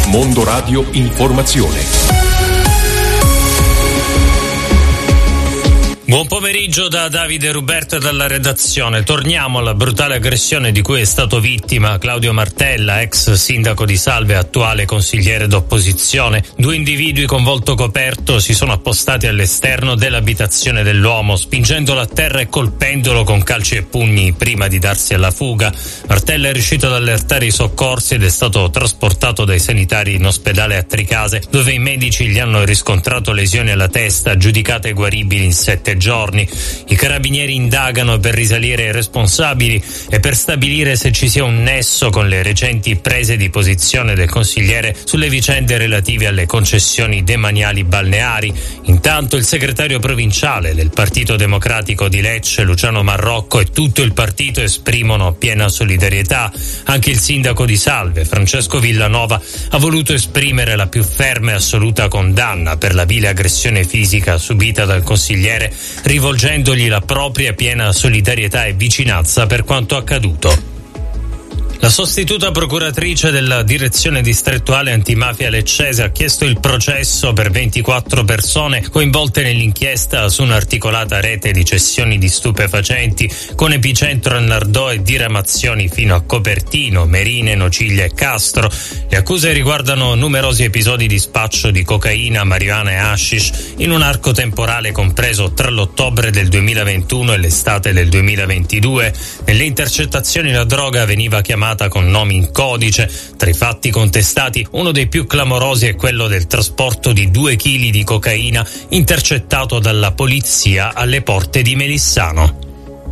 Mondo Radio Informazione. Buon pomeriggio da Davide Ruberto e dalla redazione. Torniamo alla brutale aggressione di cui è stato vittima Claudio Martella, ex sindaco di Salve e attuale consigliere d'opposizione. 2 individui con volto coperto si sono appostati all'esterno dell'abitazione dell'uomo, spingendolo a terra e colpendolo con calci e pugni prima di darsi alla fuga. Martella è riuscito ad allertare i soccorsi ed è stato trasportato dai sanitari in ospedale a Tricase, dove i medici gli hanno riscontrato lesioni alla testa, giudicate guaribili in 7 giorni. I carabinieri indagano per risalire ai responsabili e per stabilire se ci sia un nesso con le recenti prese di posizione del consigliere sulle vicende relative alle concessioni demaniali balneari. Intanto il segretario provinciale del Partito Democratico di Lecce, Luciano Marrocco, e tutto il partito esprimono piena solidarietà. Anche il sindaco di Salve, Francesco Villanova, ha voluto esprimere la più ferma e assoluta condanna per la vile aggressione fisica subita dal consigliere, rivolgendogli la propria piena solidarietà e vicinanza per quanto accaduto. La sostituta procuratrice della direzione distrettuale antimafia leccese ha chiesto il processo per 24 persone coinvolte nell'inchiesta su un'articolata rete di cessioni di stupefacenti con epicentro a Nardò e diramazioni fino a Copertino, Merine, Nociglia e Castro. Le accuse riguardano numerosi episodi di spaccio di cocaina, marijuana e hashish in un arco temporale compreso tra l'ottobre del 2021 e l'estate del 2022. Nelle intercettazioni la droga veniva chiamata con nomi in codice. Tra i fatti contestati, uno dei più clamorosi è quello del trasporto di 2 chili di cocaina intercettato dalla polizia alle porte di Melissano.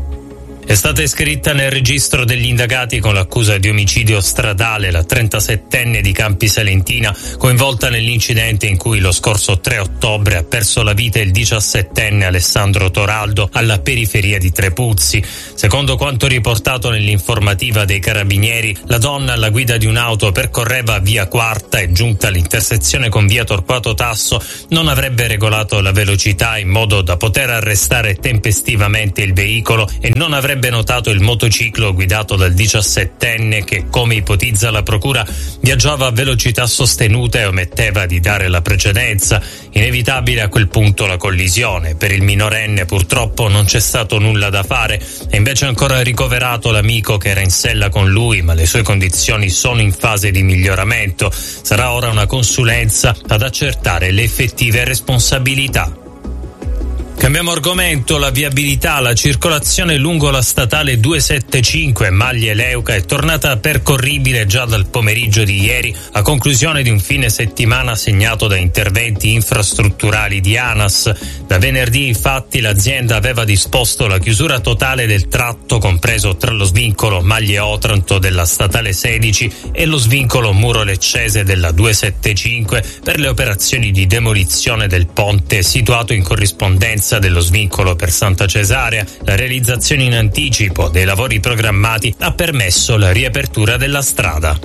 È stata iscritta nel registro degli indagati con l'accusa di omicidio stradale la 37enne di Campi Salentina, coinvolta nell'incidente in cui lo scorso 3 ottobre ha perso la vita il 17enne Alessandro Toraldo alla periferia di Trepuzzi. Secondo quanto riportato nell'informativa dei carabinieri, la donna alla guida di un'auto percorreva via Quarta e giunta all'intersezione con via Torquato Tasso non avrebbe regolato la velocità in modo da poter arrestare tempestivamente il veicolo e non avrebbe notato il motociclo guidato dal 17enne che, come ipotizza la procura, viaggiava a velocità sostenuta e ometteva di dare la precedenza. Inevitabile a quel punto la collisione. Per il minorenne purtroppo non c'è stato nulla da fare, è invece ancora ricoverato l'amico che era in sella con lui, ma le sue condizioni sono in fase di miglioramento. Sarà ora una consulenza ad accertare le effettive responsabilità. Cambiamo argomento. La viabilità, la circolazione lungo la statale 275 Maglie-Leuca è tornata percorribile già dal pomeriggio di ieri, a conclusione di un fine settimana segnato da interventi infrastrutturali di ANAS. Da venerdì infatti l'azienda aveva disposto la chiusura totale del tratto compreso tra lo svincolo Maglie-Otranto della statale 16 e lo svincolo Muro Leccese della 275 per le operazioni di demolizione del ponte situato in corrispondenza dello svincolo per Santa Cesarea. La realizzazione in anticipo dei lavori programmati ha permesso la riapertura della strada.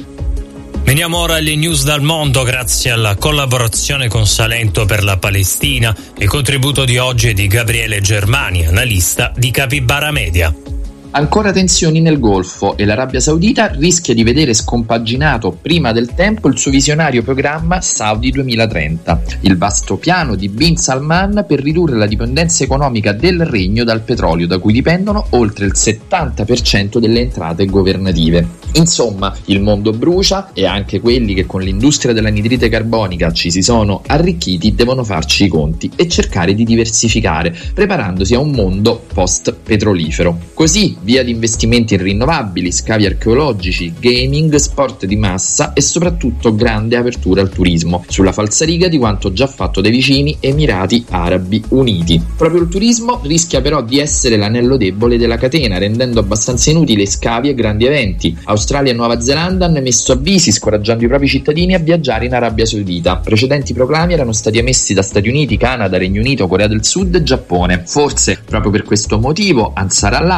Veniamo ora alle news dal mondo grazie alla collaborazione con Salento per la Palestina. Il contributo di oggi è di Gabriele Germani, analista di Capibara Media. Ancora tensioni nel Golfo e l'Arabia Saudita rischia di vedere scompaginato prima del tempo il suo visionario programma Saudi 2030, il vasto piano di Bin Salman per ridurre la dipendenza economica del regno dal petrolio, da cui dipendono oltre il 70% delle entrate governative. Insomma, il mondo brucia e anche quelli che con l'industria dell'anidride carbonica ci si sono arricchiti devono farci i conti e cercare di diversificare, preparandosi a un mondo post-petrolifero. Così, via di investimenti in rinnovabili, scavi archeologici, gaming, sport di massa e soprattutto grande apertura al turismo, sulla falsariga di quanto già fatto dai vicini Emirati Arabi Uniti. Proprio il turismo rischia però di essere l'anello debole della catena, rendendo abbastanza inutili scavi e grandi eventi. Australia e Nuova Zelanda hanno emesso avvisi scoraggiando i propri cittadini a viaggiare in Arabia Saudita. Precedenti proclami erano stati emessi da Stati Uniti, Canada, Regno Unito, Corea del Sud e Giappone. Forse proprio per questo motivo Ansar Allah ha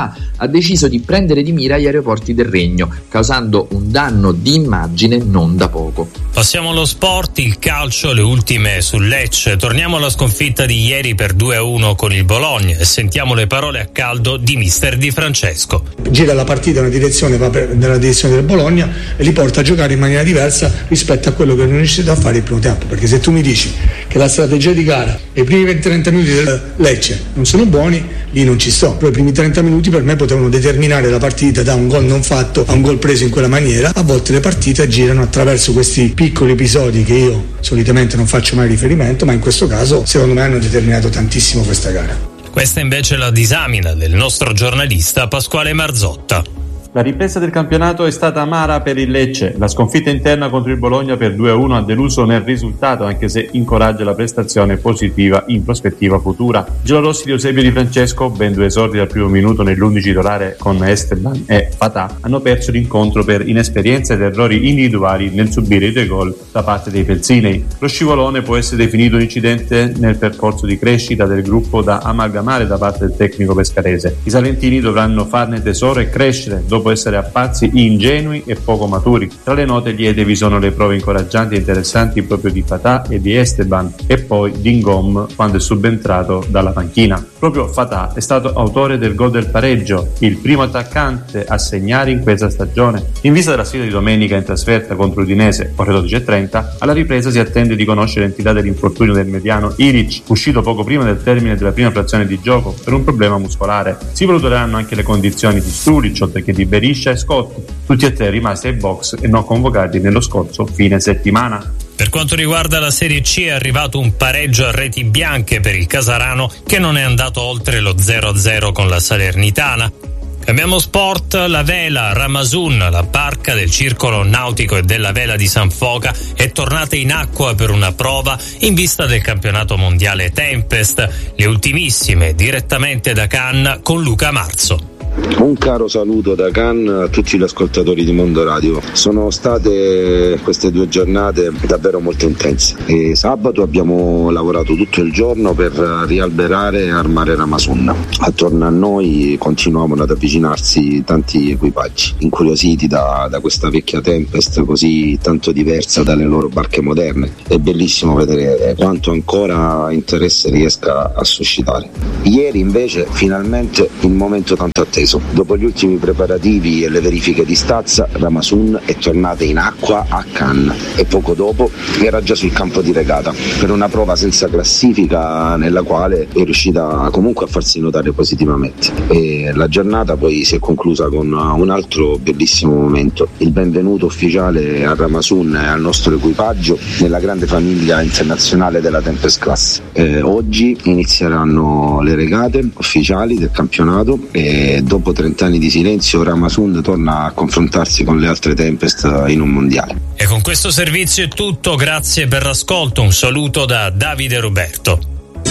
deciso di prendere di mira gli aeroporti del Regno, causando un danno di immagine non da poco. Passiamo allo sport, il calcio, le ultime sul Lecce. Torniamo alla sconfitta di ieri per 2-1 con il Bologna e sentiamo le parole a caldo di mister Di Francesco. Gira la partita nella direzione del Bologna e li porta a giocare in maniera diversa rispetto a quello che non è riuscito a fare il primo tempo, perché se tu mi dici che la strategia di gara e i primi 20-30 minuti del Lecce non sono buoni, lì non ci sto. Però i primi 30 minuti per me potevano determinare la partita da un gol non fatto a un gol preso in quella maniera. A volte le partite girano attraverso questi piccoli episodi che io solitamente non faccio mai riferimento, ma in questo caso secondo me hanno determinato tantissimo questa gara. Questa invece è la disamina del nostro giornalista Pasquale Marzotta. La ripresa del campionato è stata amara per il Lecce. La sconfitta interna contro il Bologna per 2-1 ha deluso nel risultato, anche se incoraggia la prestazione positiva in prospettiva futura. I giallorossi di Eusebio Di Francesco, ben 2 esordi dal primo minuto nell'11 titolare con Esteban e Fatà, hanno perso l'incontro per inesperienza ed errori individuali nel subire i 2 gol da parte dei felsinei. Lo scivolone può essere definito un incidente nel percorso di crescita del gruppo da amalgamare da parte del tecnico pescarese. I salentini dovranno farne tesoro e crescere dopo essere apparsi ingenui e poco maturi. Tra le note liete vi sono le prove incoraggianti e interessanti proprio di Fatà e di Esteban, e poi di Ngom quando è subentrato dalla panchina. Proprio Fatà è stato autore del gol del pareggio, il primo attaccante a segnare in questa stagione. In vista della sfida di domenica in trasferta contro l'Udinese, ore 12:30, alla ripresa si attende di conoscere l'entità dell'infortunio del mediano Ilic, uscito poco prima del termine della prima frazione di gioco per un problema muscolare. Si valuteranno anche le condizioni di Stulic, oltre che di Beriscia e Scotti, tutti e 3 rimasti ai box e non convocati nello scorso fine settimana. Per quanto riguarda la Serie C è arrivato un pareggio a reti bianche per il Casarano, che non è andato oltre lo 0-0 con la Salernitana. Cambiamo sport, la vela Ramazoun, la barca del Circolo Nautico e della Vela di San Foca, è tornata in acqua per una prova in vista del campionato mondiale Tempest. Le ultimissime direttamente da Cannes con Luca Marzo. Un caro saluto da Cannes a tutti gli ascoltatori di Mondo Radio. Sono state queste 2 giornate davvero molto intense e sabato abbiamo lavorato tutto il giorno per rialberare e armare Ramazoun. Attorno a noi continuavano ad avvicinarsi tanti equipaggi, incuriositi da questa vecchia Tempest così tanto diversa dalle loro barche moderne. È bellissimo vedere quanto ancora interesse riesca a suscitare. Ieri invece finalmente il momento tanto atteso. Dopo gli ultimi preparativi e le verifiche di stazza, Ramazoun è tornata in acqua a Cannes e poco dopo era già sul campo di regata per una prova senza classifica nella quale è riuscita comunque a farsi notare positivamente. E la giornata poi si è conclusa con un altro bellissimo momento, il benvenuto ufficiale a Ramazoun e al nostro equipaggio nella grande famiglia internazionale della Tempest Class. Oggi inizieranno le regate ufficiali del campionato e dopo 30 anni di silenzio Ramazoun torna a confrontarsi con le altre Tempest in un mondiale. E con questo servizio è tutto, grazie per l'ascolto, un saluto da Davide Roberto.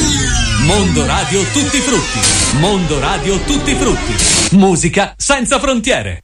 Mondo Radio Tutti Frutti, Mondo Radio Tutti Frutti, musica senza frontiere.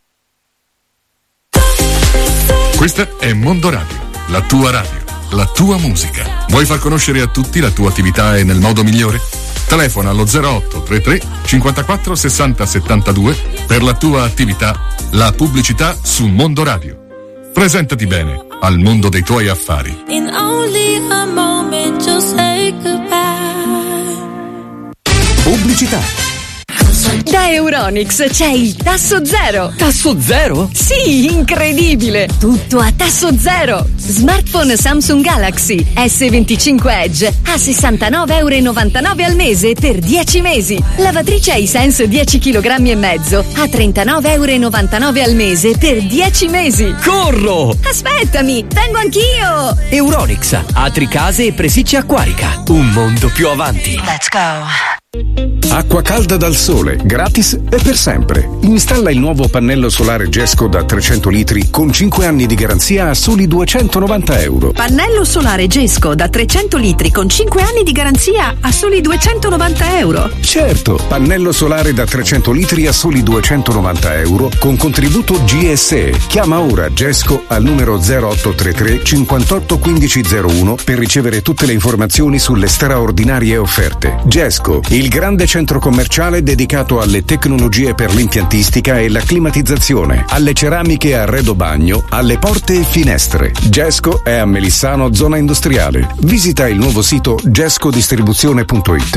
Questa è Mondo Radio, la tua radio, la tua musica. Vuoi far conoscere a tutti la tua attività e nel modo migliore? Telefona allo 0833 54 60 72 per la tua attività, la pubblicità su Mondo Radio. Presentati bene al mondo dei tuoi affari. In only a moment you'll say goodbye. Pubblicità. Da Euronics c'è il tasso zero. Tasso zero? Sì, incredibile! Tutto a tasso zero. Smartphone Samsung Galaxy S25 Edge a €69,99 al mese per 10 mesi. Lavatrice Hisense 10 kg e mezzo a €39,99 al mese per 10 mesi. Corro! Aspettami, vengo anch'io! Euronics, atri case e presicci acquarica. Un mondo più avanti. Let's go! Acqua calda dal sole, gratis e per sempre. Installa il nuovo pannello solare Gesco da 300 litri con 5 anni di garanzia a soli €290. Pannello solare Gesco da 300 litri con 5 anni di garanzia a soli €290. Certo, pannello solare da 300 litri a soli €290 con contributo GSE. Chiama ora Gesco al numero 0833 58 1501 per ricevere tutte le informazioni sulle straordinarie offerte. Gesco, il grande centro centro commerciale dedicato alle tecnologie per l'impiantistica e la climatizzazione, alle ceramiche arredo bagno, alle porte e finestre. Gesco è a Melissano, zona industriale. Visita il nuovo sito gescodistribuzione.it.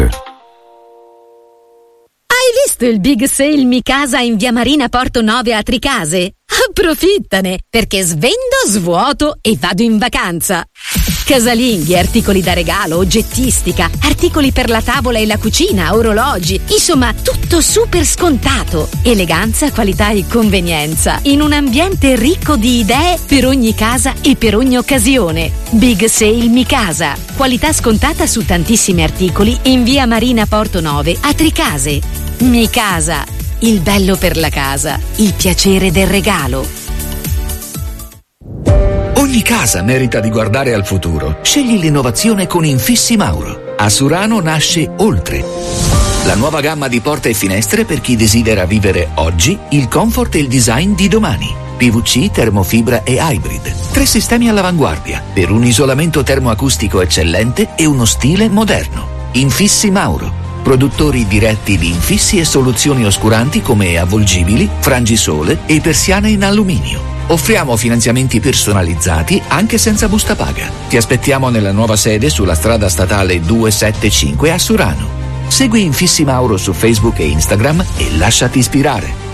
Hai visto il Big Sale Mi Casa in via Marina Porto 9 a Tricase? Approfittane, perché svendo, svuoto e vado in vacanza. Casalinghi, articoli da regalo, oggettistica, articoli per la tavola e la cucina, orologi, insomma tutto super scontato. Eleganza, qualità e convenienza in un ambiente ricco di idee per ogni casa e per ogni occasione. Big Sale Mi Casa, qualità scontata su tantissimi articoli in via Marina Porto 9 a Tricase. Mi Casa, il bello per la casa, il piacere del regalo. Ogni casa merita di guardare al futuro. Scegli l'innovazione con Infissi Mauro. A Surano nasce Oltre, la nuova gamma di porte e finestre per chi desidera vivere oggi il comfort e il design di domani. PVC, termofibra e hybrid. 3 sistemi all'avanguardia per un isolamento termoacustico eccellente e uno stile moderno. Infissi Mauro, produttori diretti di infissi e soluzioni oscuranti come avvolgibili, frangisole e persiane in alluminio. Offriamo finanziamenti personalizzati anche senza busta paga. Ti aspettiamo nella nuova sede sulla strada statale 275 a Surano. Segui Infissi Mauro su Facebook e Instagram e lasciati ispirare.